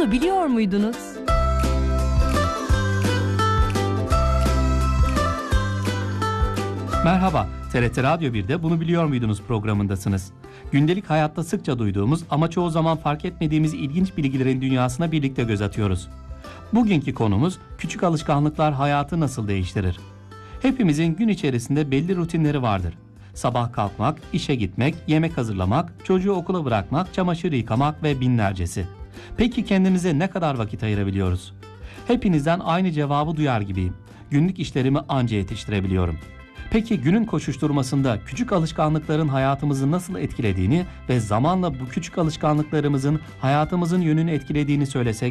Bunu biliyor muydunuz? Merhaba, TRT Radyo 1'de Bunu Biliyor Muydunuz programındasınız. Gündelik hayatta sıkça duyduğumuz ama çoğu zaman fark etmediğimiz ilginç bilgilerin dünyasına birlikte göz atıyoruz. Bugünkü konumuz küçük alışkanlıklar hayatı nasıl değiştirir? Hepimizin gün içerisinde belli rutinleri vardır. Sabah kalkmak, işe gitmek, yemek hazırlamak, çocuğu okula bırakmak, çamaşır yıkamak ve binlercesi. Peki kendimize ne kadar vakit ayırabiliyoruz? Hepinizden aynı cevabı duyar gibiyim. Günlük işlerimi anca yetiştirebiliyorum. Peki günün koşuşturmasında küçük alışkanlıkların hayatımızı nasıl etkilediğini ve zamanla bu küçük alışkanlıklarımızın hayatımızın yönünü etkilediğini söylesek?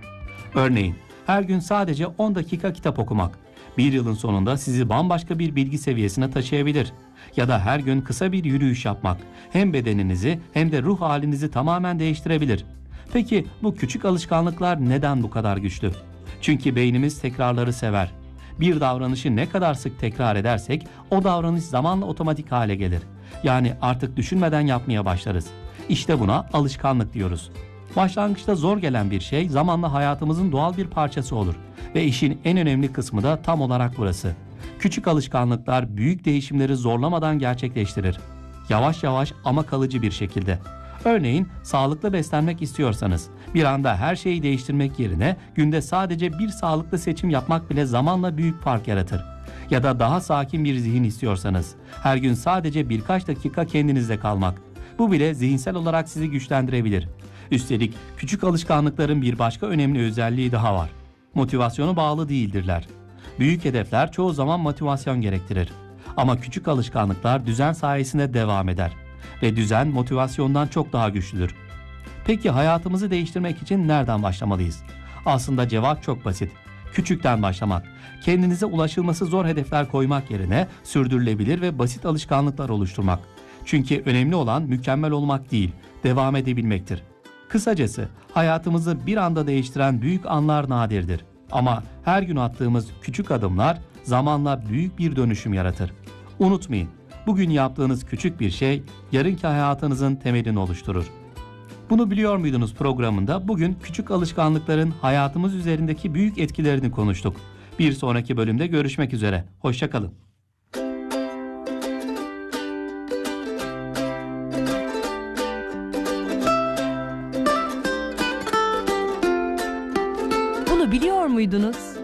Örneğin her gün sadece 10 dakika kitap okumak bir yılın sonunda sizi bambaşka bir bilgi seviyesine taşıyabilir. Ya da her gün kısa bir yürüyüş yapmak hem bedeninizi hem de ruh halinizi tamamen değiştirebilir. Peki bu küçük alışkanlıklar neden bu kadar güçlü? Çünkü beynimiz tekrarları sever. Bir davranışı ne kadar sık tekrar edersek o davranış zamanla otomatik hale gelir. Yani artık düşünmeden yapmaya başlarız. İşte buna alışkanlık diyoruz. Başlangıçta zor gelen bir şey zamanla hayatımızın doğal bir parçası olur. Ve işin en önemli kısmı da tam olarak burası. Küçük alışkanlıklar büyük değişimleri zorlamadan gerçekleştirir. Yavaş yavaş ama kalıcı bir şekilde. Örneğin sağlıklı beslenmek istiyorsanız bir anda her şeyi değiştirmek yerine günde sadece bir sağlıklı seçim yapmak bile zamanla büyük fark yaratır. Ya da daha sakin bir zihin istiyorsanız her gün sadece birkaç dakika kendinizle kalmak. Bu bile zihinsel olarak sizi güçlendirebilir. Üstelik küçük alışkanlıkların bir başka önemli özelliği daha var. Motivasyona bağlı değildirler. Büyük hedefler çoğu zaman motivasyon gerektirir. Ama küçük alışkanlıklar düzen sayesinde devam eder. Ve düzen motivasyondan çok daha güçlüdür. Peki hayatımızı değiştirmek için nereden başlamalıyız? Aslında cevap çok basit. Küçükten başlamak. Kendinize ulaşılması zor hedefler koymak yerine sürdürülebilir ve basit alışkanlıklar oluşturmak. Çünkü önemli olan mükemmel olmak değil, devam edebilmektir. Kısacası hayatımızı bir anda değiştiren büyük anlar nadirdir. Ama her gün attığımız küçük adımlar zamanla büyük bir dönüşüm yaratır. Unutmayın, bugün yaptığınız küçük bir şey yarınki hayatınızın temelini oluşturur. Bunu biliyor muydunuz programında bugün küçük alışkanlıkların hayatımız üzerindeki büyük etkilerini konuştuk. Bir sonraki bölümde görüşmek üzere. Hoşça kalın. Bunu biliyor muydunuz?